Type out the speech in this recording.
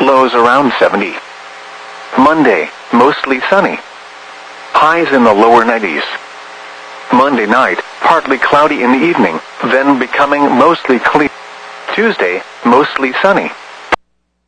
lows around 70. Monday, mostly sunny. Highs in the lower 90s. Monday night, partly cloudy in the evening, then becoming mostly clear. Tuesday, mostly sunny.